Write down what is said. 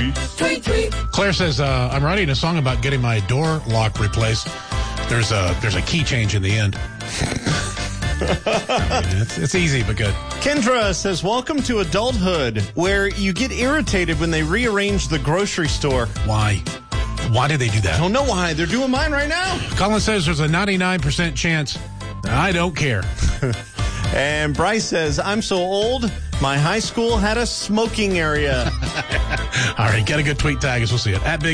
tweet. Tweet, tweet. Claire says, I'm writing a song about getting my door lock replaced. There's a key change in the end. It's easy but good. Kendra says, welcome to adulthood, where you get irritated when they rearrange the grocery store. Why? Why did they do that? I don't know why. They're doing mine right now. Colin says there's a 99% chance. I don't care. And Bryce says, I'm so old, my high school had a smoking area. All right, get a good tweet tag us. We'll see it. @Big